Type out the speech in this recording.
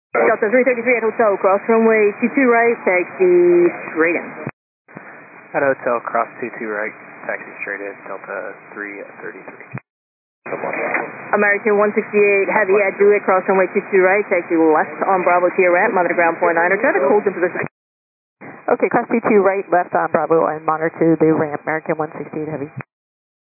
Delta 333 at Hotel, cross runway 22 right, taxi straight in. At Hotel, cross 22 right, taxi straight in, Delta 333. American 168 Heavy at Dewitt, cross runway 22 right, taxi left on Bravo to your ramp, monitor ground point 9, traffic holds in position. Okay, cross 22 right, left on Bravo and monitor to the ramp, American 168 Heavy.